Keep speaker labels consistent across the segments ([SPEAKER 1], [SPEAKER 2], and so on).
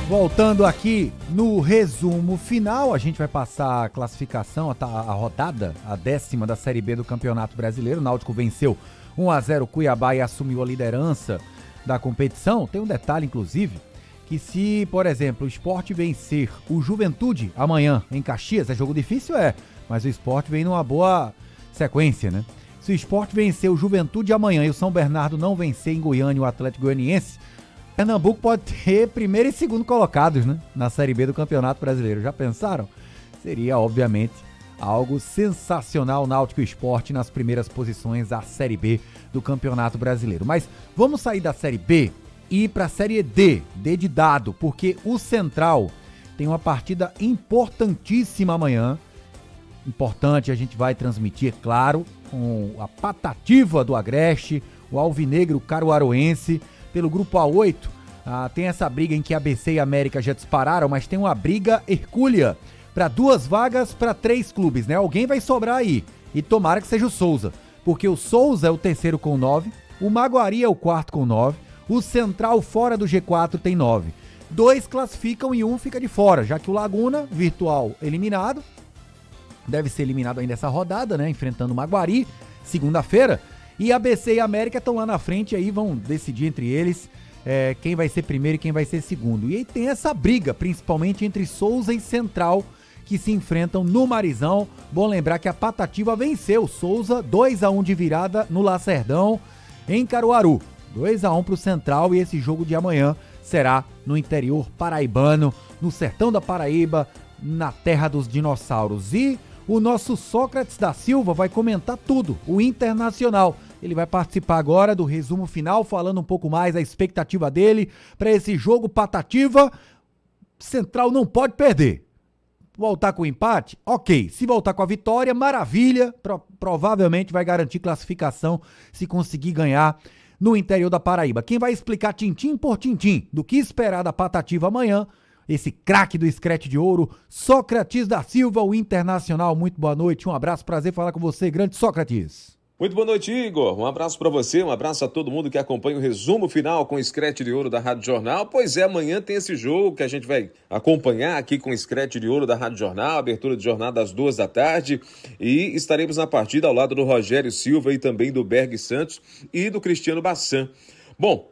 [SPEAKER 1] Voltando aqui no resumo final, a gente vai passar a classificação, a rodada, a 10ª da Série B do Campeonato Brasileiro. O Náutico venceu 1-0 o Cuiabá e assumiu a liderança da competição. Tem um detalhe, inclusive, que se, por exemplo, o Sport vencer o Juventude amanhã em Caxias, é jogo difícil, mas o Sport vem numa boa sequência, né? Se o Sport vencer o Juventude amanhã e o São Bernardo não vencer em Goiânia o Atlético Goianiense, Pernambuco pode ter primeiro e segundo colocados, né, na Série B do Campeonato Brasileiro. Já pensaram? Seria, obviamente, algo sensacional, Náutico e Sport nas primeiras posições da Série B do Campeonato Brasileiro. Mas vamos sair da Série B e ir para a Série D, D de dado, porque o Central tem uma partida importantíssima amanhã. Importante, a gente vai transmitir, claro, com a Patativa do Agreste, o Alvinegro Caruaruense. Pelo grupo A8, tem essa briga em que ABC e América já dispararam, mas tem uma briga hercúlea para 2 vagas para 3 clubes, né? Alguém vai sobrar aí, e tomara que seja o Souza, porque o Souza é o terceiro com 9, o Maguari é o quarto com 9, o Central fora do G4 tem 9. 2 classificam e 1 fica de fora, já que o Laguna, virtual, eliminado, deve ser eliminado ainda essa rodada, né? Enfrentando o Maguari, segunda-feira. E ABC e América estão lá na frente, aí vão decidir entre eles quem vai ser primeiro e quem vai ser segundo. E aí tem essa briga, principalmente entre Souza e Central, que se enfrentam no Marizão. Bom lembrar que a Patativa venceu Souza 2-1 de virada no Lacerdão, em Caruaru. 2-1 para o Central, e esse jogo de amanhã será no interior paraibano, no sertão da Paraíba, na terra dos dinossauros. E o nosso Sócrates da Silva vai comentar tudo, o Internacional. Ele vai participar agora do resumo final, falando um pouco mais da expectativa dele para esse jogo Patativa. Central não pode perder. Voltar com o empate? Ok. Se voltar com a vitória, maravilha. Provavelmente vai garantir classificação se conseguir ganhar no interior da Paraíba. Quem vai explicar tintim por tintim do que esperar da Patativa amanhã, esse craque do Scratch de Ouro, Sócrates da Silva, o Internacional. Muito boa noite, um abraço, prazer falar com você, grande Sócrates.
[SPEAKER 2] Muito boa noite, Igor. Um abraço para você, um abraço a todo mundo que acompanha o resumo final com o Scratch de Ouro da Rádio Jornal. Pois é, amanhã tem esse jogo que a gente vai acompanhar aqui com o Scratch de Ouro da Rádio Jornal, abertura de jornada às 14h, e estaremos na partida ao lado do Rogério Silva e também do Berg Santos e do Cristiano Bassan. Bom,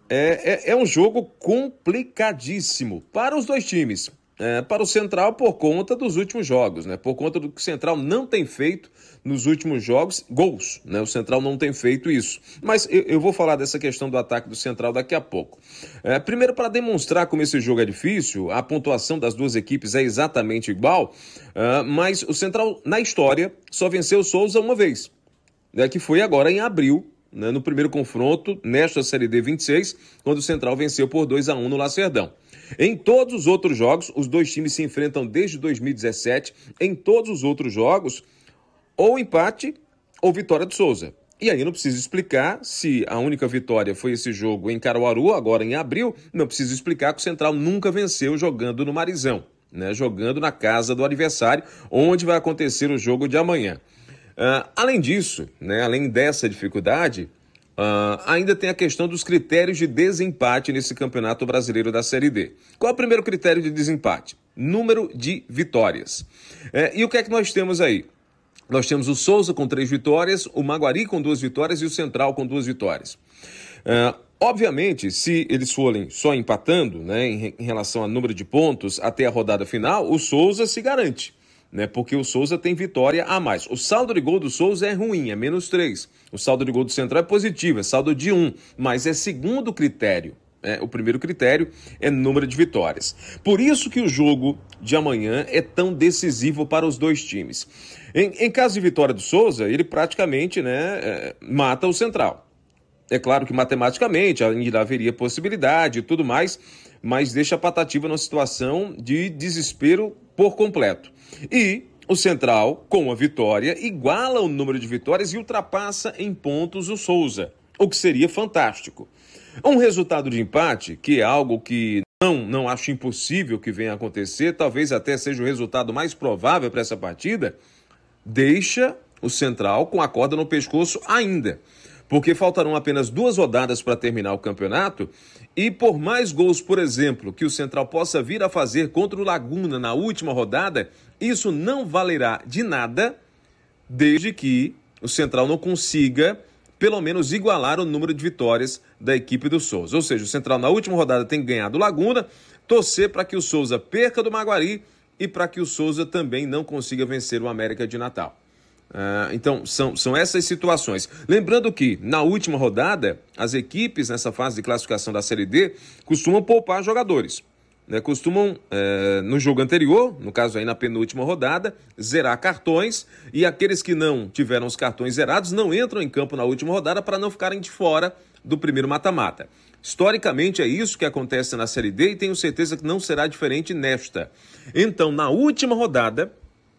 [SPEAKER 2] é um jogo complicadíssimo para os dois times. Para o Central por conta dos últimos jogos, né? Por conta do que o Central não tem feito nos últimos jogos, gols, né? O Central não tem feito isso. Mas eu vou falar dessa questão do ataque do Central daqui a pouco. Primeiro, para demonstrar como esse jogo é difícil, a pontuação das duas equipes é exatamente igual, mas o Central, na história, só venceu o Souza uma vez, né? Que foi agora em abril, né? No primeiro confronto, nesta Série D 26, quando o Central venceu por 2-1 no Lacerdão. Em todos os outros jogos, os dois times se enfrentam desde 2017. Em todos os outros jogos, ou empate ou vitória do Souza. E aí não preciso explicar se a única vitória foi esse jogo em Caruaru, agora em abril. Não preciso explicar que o Central nunca venceu jogando no Marizão, né? Jogando na casa do adversário, onde vai acontecer o jogo de amanhã. Além disso, né, além dessa dificuldade, ainda tem a questão dos critérios de desempate nesse Campeonato Brasileiro da Série D. Qual é o primeiro critério de desempate? Número de vitórias. E o que é que nós temos aí? Nós temos o Souza com 3 vitórias, o Maguari com 2 vitórias e o Central com 2 vitórias. Obviamente, se eles forem só empatando, né, em relação ao número de pontos até a rodada final, o Souza se garante, né, porque o Souza tem vitória a mais. O saldo de gol do Souza é ruim, é -3. O saldo de gol do Central é positivo, é saldo de 1, mas é segundo critério. O primeiro critério é número de vitórias. Por isso que o jogo de amanhã é tão decisivo para os dois times. Em caso de vitória do Souza, ele praticamente, né, mata o Central. É claro que matematicamente ainda haveria possibilidade e tudo mais, mas deixa a Patativa numa situação de desespero por completo. E o Central, com a vitória, iguala o número de vitórias e ultrapassa em pontos o Souza, o que seria fantástico. Um resultado de empate, que é algo que não acho impossível que venha a acontecer, talvez até seja o resultado mais provável para essa partida, deixa o Central com a corda no pescoço ainda. porque faltarão apenas 2 rodadas para terminar o campeonato e por mais gols, por exemplo, que o Central possa vir a fazer contra o Laguna na última rodada, isso não valerá de nada desde que o Central não consiga pelo menos igualar o número de vitórias da equipe do Souza. Ou seja, o Central na última rodada tem que ganhar do Laguna, torcer para que o Souza perca do Maguari e para que o Souza também não consiga vencer o América de Natal. Então, são essas situações. Lembrando que, na última rodada, as equipes nessa fase de classificação da Série D costumam poupar jogadores. Costumam, no jogo anterior, no caso aí na penúltima rodada, zerar cartões e aqueles que não tiveram os cartões zerados não entram em campo na última rodada para não ficarem de fora do primeiro mata-mata. Historicamente é isso que acontece na Série D e tenho certeza que não será diferente nesta. Então, na última rodada,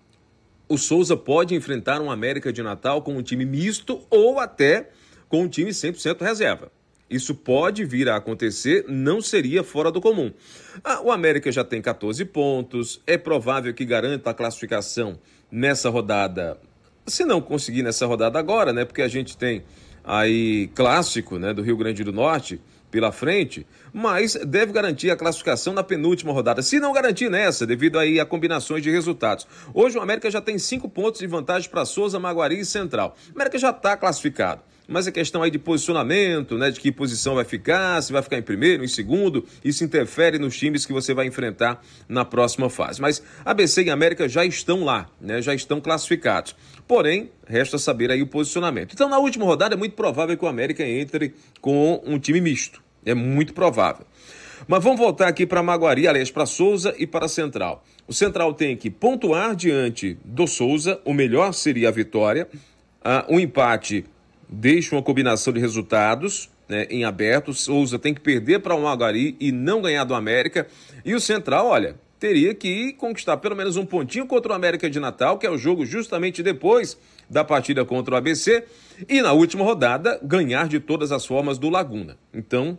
[SPEAKER 2] o Souza pode enfrentar um América de Natal com um time misto ou até com um time 100% reserva. Isso pode vir a acontecer, não seria fora do comum. O América já tem 14 pontos, é provável que garanta a classificação nessa rodada, se não conseguir nessa rodada agora, né? Porque a gente tem aí clássico, né, do Rio Grande do Norte pela frente, mas deve garantir a classificação na penúltima rodada, se não garantir nessa, devido aí a combinações de resultados. Hoje o América já tem 5 pontos de vantagem para Souza, Maguari e Central. O América já está classificado, mas é questão aí de posicionamento, né, de que posição vai ficar, se vai ficar em primeiro, em segundo, isso interfere nos times que você vai enfrentar na próxima fase. Mas ABC e América já estão lá, né, já estão classificados. Porém, resta saber aí o posicionamento. Então, na última rodada, é muito provável que o América entre com um time misto. É muito provável. Mas vamos voltar aqui para Maguari, aliás, para Souza e para Central. O Central tem que pontuar diante do Souza, o melhor seria a vitória. Um empate deixa uma combinação de resultados, né, em aberto. O Souza tem que perder para o Maguari e não ganhar do América. E o Central, olha, teria que conquistar pelo menos um pontinho contra o América de Natal, que é o jogo justamente depois da partida contra o ABC, e na última rodada ganhar de todas as formas do Laguna. Então,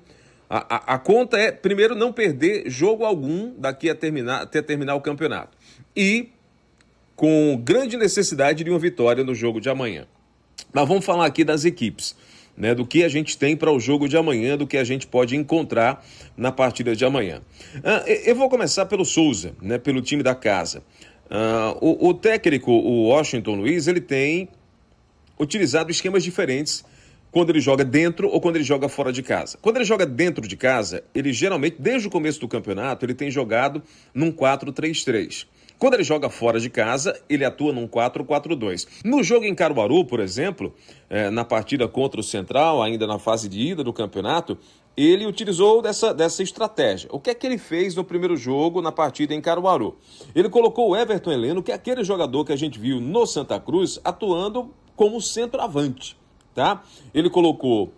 [SPEAKER 2] a conta é, primeiro, não perder jogo algum daqui até terminar o campeonato. E com grande necessidade de uma vitória no jogo de amanhã. Mas vamos falar aqui das equipes, né, do que a gente tem para o jogo de amanhã, do que a gente pode encontrar na partida de amanhã. Eu vou começar pelo Souza, né, pelo time da casa. O técnico, o Washington Luiz, ele tem utilizado esquemas diferentes quando ele joga dentro ou quando ele joga fora de casa. Quando ele joga dentro de casa, ele geralmente, desde o começo do campeonato, ele tem jogado num 4-3-3. Quando ele joga fora de casa, ele atua num 4-4-2. No jogo em Caruaru, por exemplo, na partida contra o Central, ainda na fase de ida do campeonato, ele utilizou dessa estratégia. O que é que ele fez no primeiro jogo, na partida em Caruaru? Ele colocou o Everton Heleno, que é aquele jogador que a gente viu no Santa Cruz, atuando como centroavante, tá? Ele colocou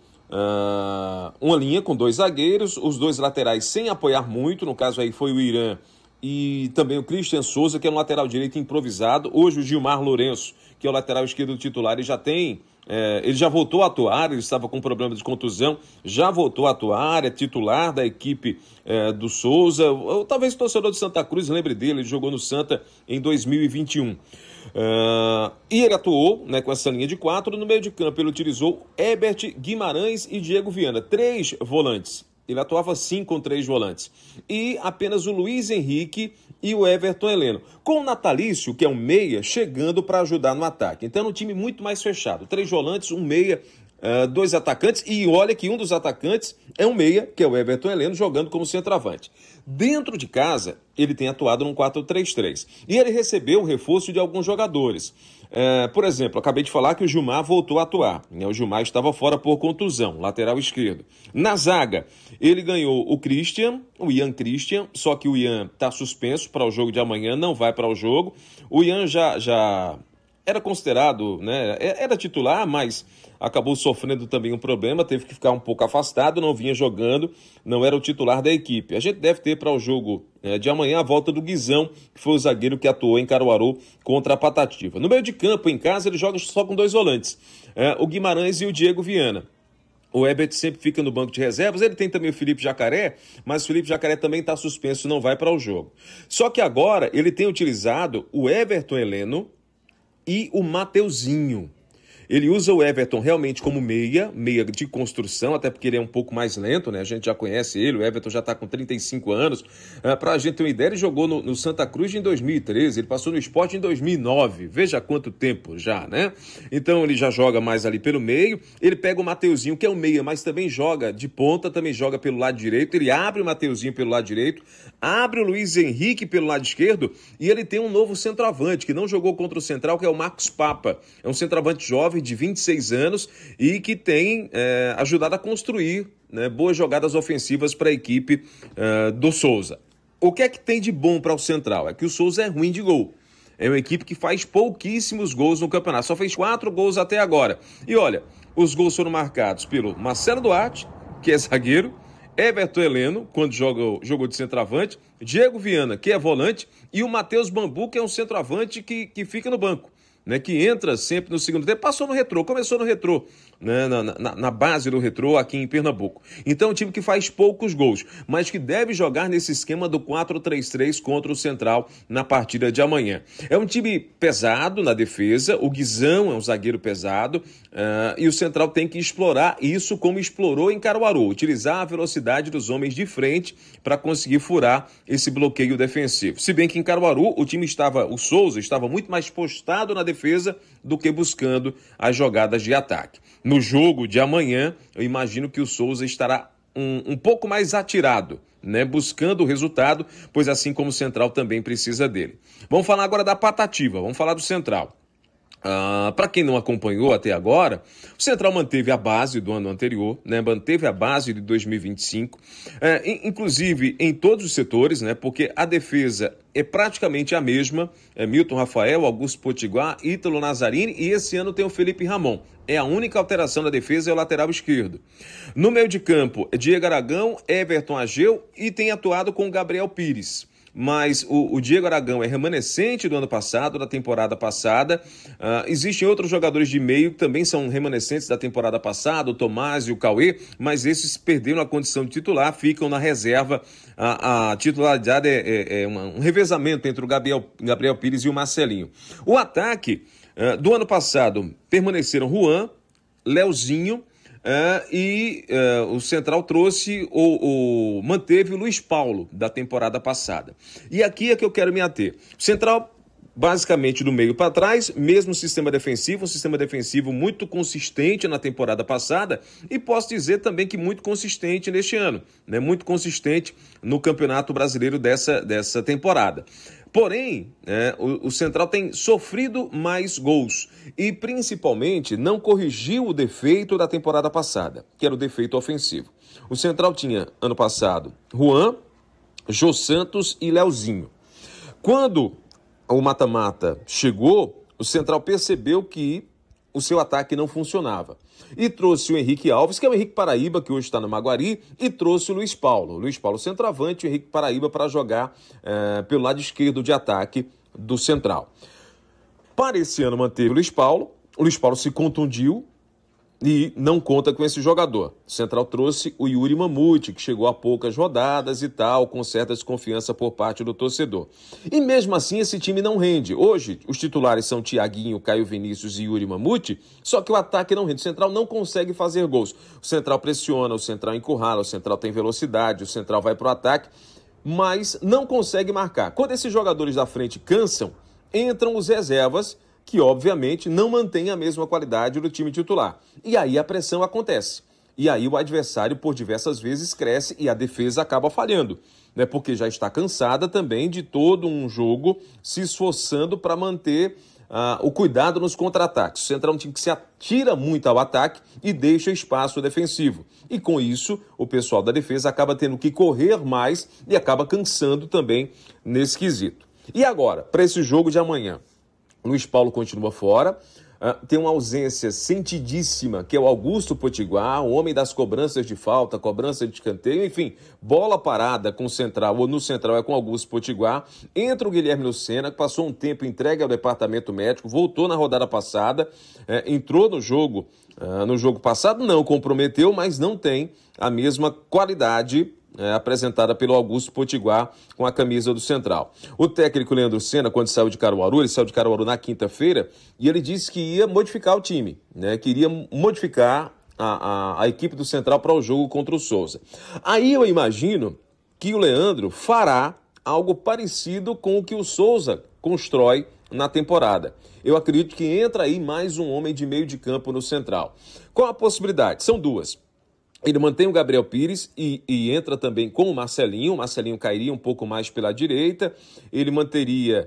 [SPEAKER 2] uma linha com 2 zagueiros, os 2 laterais sem apoiar muito, no caso aí foi o Irã e também o Christian Souza, que é um lateral direito improvisado. Hoje o Gilmar Lourenço, que é o lateral esquerdo titular, ele já voltou a atuar, ele estava com problema de contusão, já voltou a atuar, é titular da equipe do Souza. Ou talvez o torcedor de Santa Cruz lembre dele, ele jogou no Santa em 2021. E ele atuou, né, com essa linha de 4. No meio de campo ele utilizou Herbert, Guimarães e Diego Viana, 3 volantes. Ele atuava sim com 3 volantes. E apenas o Luiz Henrique e o Everton Heleno. Com o Natalício, que é um meia, chegando para ajudar no ataque. Então é um time muito mais fechado. 3 volantes, um meia, 2 atacantes. E olha que um dos atacantes é um meia, que é o Everton Heleno, jogando como centroavante. Dentro de casa, ele tem atuado num 4-3-3. E ele recebeu o reforço de alguns jogadores. Por exemplo, acabei de falar que o Gilmar voltou a atuar, né? O Gilmar estava fora por contusão, lateral esquerdo. Na zaga, ele ganhou o Ian Christian, só que o Ian está suspenso para o jogo de amanhã, não vai para o jogo. O Ian já era considerado, né, era titular, mas acabou sofrendo também um problema, teve que ficar um pouco afastado, não vinha jogando, não era o titular da equipe. A gente deve ter para o jogo de amanhã a volta do Guizão, que foi o zagueiro que atuou em Caruaru contra a Patativa. No meio de campo, em casa, ele joga só com 2 volantes, o Guimarães e o Diego Viana. O Herbert sempre fica no banco de reservas, ele tem também o Felipe Jacaré, mas o Felipe Jacaré também está suspenso, não vai para o jogo. Só que agora ele tem utilizado o Everton Heleno e o Mateuzinho. Ele usa o Everton realmente como meia de construção, até porque ele é um pouco mais lento, né? A gente já conhece ele, o Everton já está com 35 anos. Para a gente ter uma ideia, ele jogou no Santa Cruz em 2013, ele passou no Sport em 2009. Veja quanto tempo já, né? Então ele já joga mais ali pelo meio. Ele pega o Mateuzinho, que é um meia, mas também joga de ponta, também joga pelo lado direito. Ele abre o Mateuzinho pelo lado direito, abre o Luiz Henrique pelo lado esquerdo e ele tem um novo centroavante que não jogou contra o Central, que é o Marcos Papa. É um centroavante jovem de 26 anos e que tem ajudado a construir, né, boas jogadas ofensivas para a equipe do Souza. O que é que tem de bom para o Central? É que o Souza é ruim de gol. É uma equipe que faz pouquíssimos gols no campeonato. Só fez 4 gols até agora. E olha, os gols foram marcados pelo Marcelo Duarte, que é zagueiro, Everton Heleno, quando jogou de centroavante, Diego Viana, que é volante, e o Matheus Bambu, que é um centroavante que fica no banco, né, que entra sempre no segundo tempo. Começou no Retrô, né, na base do Retrô aqui em Pernambuco. Então é um time que faz poucos gols, mas que deve jogar nesse esquema do 4-3-3 contra o Central na partida de amanhã. É um time pesado na defesa, o Guizão é um zagueiro pesado, e o Central tem que explorar isso como explorou em Caruaru, utilizar a velocidade dos homens de frente para conseguir furar esse bloqueio defensivo. Se bem que em Caruaru o Souza estava muito mais postado na defesa do que buscando as jogadas de ataque. No jogo de amanhã, eu imagino que o Souza estará um pouco mais atirado, né, buscando o resultado, pois assim como o Central também precisa dele. Vamos falar agora da Patativa, vamos falar do Central. Para quem não acompanhou até agora, o Central manteve a base do ano anterior, né? Manteve a base de 2025, inclusive em todos os setores, né? Porque a defesa é praticamente a mesma, Milton Rafael, Augusto Potiguar, Ítalo Nazarini e esse ano tem o Felipe Ramon. É a única alteração da defesa, é o lateral esquerdo. No meio de campo, Diego Aragão, Everton Ageu e tem atuado com o Gabriel Pires. Mas o Diego Aragão é remanescente do ano passado, da temporada passada. Existem outros jogadores de meio que também são remanescentes da temporada passada, o Tomás e o Cauê, mas esses perderam a condição de titular, ficam na reserva. A titularidade é um revezamento entre o Gabriel Pires e o Marcelinho. O ataque do ano passado permaneceram Juan, Leozinho, o Central trouxe manteve o Luiz Paulo da temporada passada. E aqui é que eu quero me ater. O Central, basicamente do meio para trás, mesmo sistema defensivo, um sistema defensivo muito consistente na temporada passada e posso dizer também que muito consistente neste ano, né? Muito consistente no Campeonato Brasileiro dessa temporada. Porém, o Central tem sofrido mais gols e, principalmente, não corrigiu o defeito da temporada passada, que era o defeito ofensivo. O Central tinha, ano passado, Juan, Jô Santos e Leozinho. Quando o mata-mata chegou, o Central percebeu que o seu ataque não funcionava. E trouxe o Henrique Alves, que é o Henrique Paraíba, que hoje está no Maguari, e trouxe o Luiz Paulo. Luiz Paulo centroavante e o Henrique Paraíba para jogar pelo lado esquerdo de ataque do Central. Para esse ano manteve o Luiz Paulo se contundiu e não conta com esse jogador. O Central trouxe o Yuri Mamute, que chegou a poucas rodadas e tal, com certa desconfiança por parte do torcedor. E mesmo assim esse time não rende. Hoje os titulares são Thiaguinho, Caio Vinícius e Yuri Mamute, só que o ataque não rende. O Central não consegue fazer gols. O Central pressiona, o Central encurrala, o Central tem velocidade, o Central vai para o ataque, mas não consegue marcar. Quando esses jogadores da frente cansam, entram os reservas, que obviamente não mantém a mesma qualidade do time titular. E aí a pressão acontece. E aí o adversário por diversas vezes cresce e a defesa acaba falhando, né? Porque já está cansada também de todo um jogo se esforçando para manter o cuidado nos contra-ataques. O Central é um time que se atira muito ao ataque e deixa espaço defensivo. E com isso o pessoal da defesa acaba tendo que correr mais e acaba cansando também nesse quesito. E agora, para esse jogo de amanhã? Luiz Paulo continua fora, tem uma ausência sentidíssima, que é o Augusto Potiguar, o homem das cobranças de falta, cobrança de escanteio, enfim, bola parada com o Central, ou no Central é com Augusto Potiguar. Entra o Guilherme Lucena, que passou um tempo entregue ao departamento médico, voltou na rodada passada, entrou no jogo passado, não comprometeu, mas não tem a mesma qualidade apresentada pelo Augusto Potiguar com a camisa do Central. O técnico Leandro Senna, quando saiu de Caruaru, ele saiu de Caruaru na quinta-feira e ele disse que ia modificar o time, né? Queria modificar a equipe do Central para o jogo contra o Souza. Aí eu imagino que o Leandro fará algo parecido com o que o Souza constrói na temporada. Eu acredito que entra aí mais um homem de meio de campo no Central. Qual a possibilidade? São duas. Ele mantém o Gabriel Pires e entra também com o Marcelinho. O Marcelinho cairia um pouco mais pela direita. Ele manteria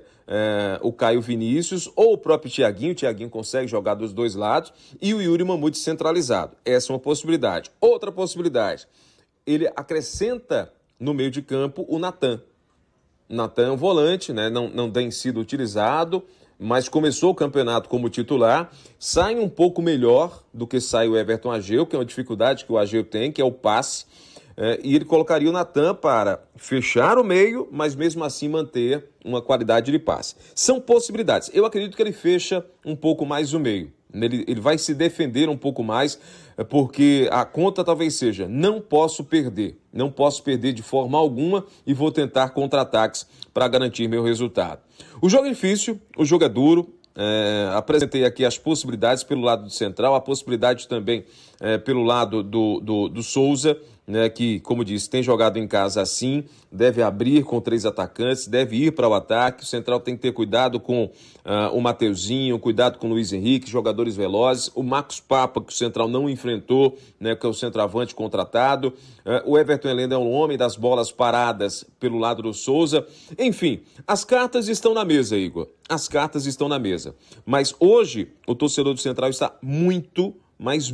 [SPEAKER 2] o Caio Vinícius ou o próprio Thiaguinho. O Thiaguinho consegue jogar dos dois lados. E o Yuri Mamute centralizado. Essa é uma possibilidade. Outra possibilidade. Ele acrescenta no meio de campo o Natan. Natan é um volante, né? Não tem sido utilizado, mas começou o campeonato como titular, sai um pouco melhor do que sai o Everton Ageu, que é uma dificuldade que o Ageu tem, que é o passe, e ele colocaria o Natan para fechar o meio, mas mesmo assim manter uma qualidade de passe. São possibilidades. Eu acredito que ele fecha um pouco mais o meio. Ele vai se defender um pouco mais, porque a conta talvez seja, não posso perder de forma alguma e vou tentar contra-ataques para garantir meu resultado. O jogo é difícil, o jogo é duro, apresentei aqui as possibilidades pelo lado do Central, a possibilidade também pelo lado do Souza, né, que, como disse, tem jogado em casa assim, deve abrir com 3 atacantes, deve ir para o ataque. O Central tem que ter cuidado com o Mateuzinho, cuidado com o Luiz Henrique, jogadores velozes. O Marcos Papa, que o Central não enfrentou, né, que é o centroavante contratado. O Everton Heleno é um homem das bolas paradas pelo lado do Souza. Enfim, as cartas estão na mesa, Igor. As cartas estão na mesa. Mas hoje, o torcedor do Central está muito, mas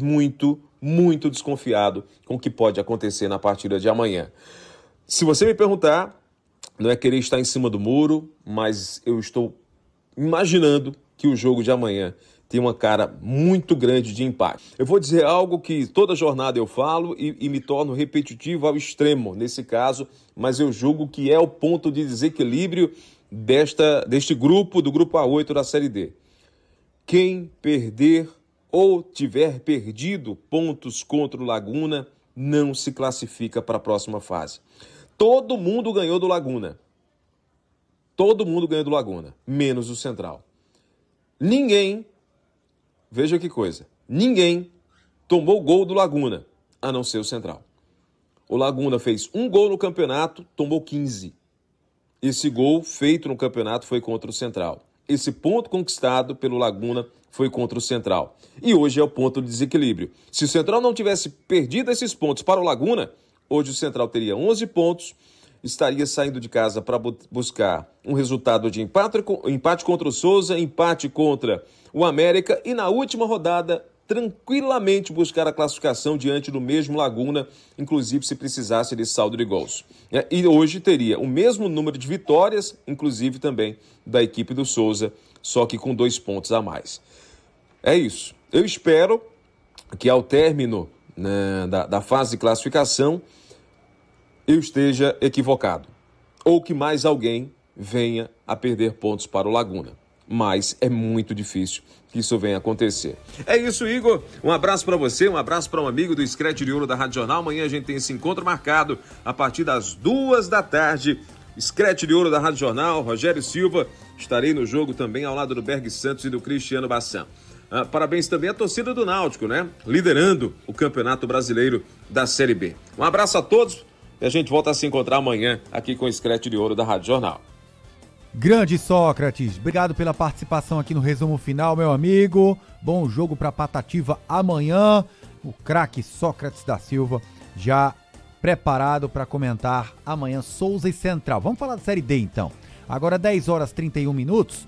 [SPEAKER 2] muito desconfiado com o que pode acontecer na partida de amanhã. Se você me perguntar, não é querer estar em cima do muro, mas eu estou imaginando que o jogo de amanhã tem uma cara muito grande de empate. Eu vou dizer algo que toda jornada eu falo e me torno repetitivo ao extremo nesse caso, mas eu julgo que é o ponto de desequilíbrio deste grupo, do grupo A8 da Série D. Quem perder ou tiver perdido pontos contra o Laguna, não se classifica para a próxima fase. Todo mundo ganhou do Laguna. Todo mundo ganhou do Laguna, menos o Central. Ninguém, veja que coisa, ninguém tomou gol do Laguna, a não ser o Central. O Laguna fez 1 gol no campeonato, tomou 15. Esse gol feito no campeonato foi contra o Central. Esse ponto conquistado pelo Laguna foi contra o Central. E hoje é o ponto de desequilíbrio. Se o Central não tivesse perdido esses pontos para o Laguna, hoje o Central teria 11 pontos, estaria saindo de casa para buscar um resultado de empate contra o Souza, empate contra o América e na última rodada tranquilamente buscar a classificação diante do mesmo Laguna, inclusive se precisasse de saldo de gols. E hoje teria o mesmo número de vitórias, inclusive também da equipe do Souza, só que com 2 pontos a mais. É isso. Eu espero que ao término, né, da fase de classificação eu esteja equivocado. Ou que mais alguém venha a perder pontos para o Laguna. Mas é muito difícil que isso venha acontecer. É isso, Igor. Um abraço para você, um abraço para um amigo do Scratch de Ouro da Rádio Jornal. Amanhã a gente tem esse encontro marcado a partir das 2 da tarde. Scratch de Ouro da Rádio Jornal, Rogério Silva. Estarei no jogo também ao lado do Berg Santos e do Cristiano Bassan. Parabéns também à torcida do Náutico, né? Liderando o Campeonato Brasileiro da Série B. Um abraço a todos e a gente volta a se encontrar amanhã aqui com o Scratch de Ouro da Rádio Jornal.
[SPEAKER 1] Grande Sócrates, obrigado pela participação aqui no resumo final, meu amigo. Bom jogo para Patativa amanhã. O craque Sócrates da Silva já preparado para comentar amanhã Souza e Central. Vamos falar da Série D então. Agora 10 horas 31 minutos.